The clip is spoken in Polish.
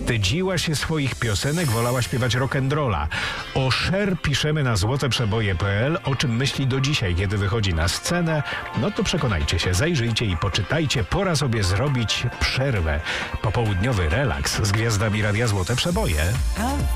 Wstydziła się swoich piosenek, wolała śpiewać rock'n'rolla. O Cher piszemy na złoteprzeboje.pl, o czym myśli do dzisiaj, kiedy wychodzi na scenę. No to przekonajcie się, zajrzyjcie i poczytajcie. Pora sobie zrobić przerwę. Popołudniowy relaks z gwiazdami Radia Złote Przeboje.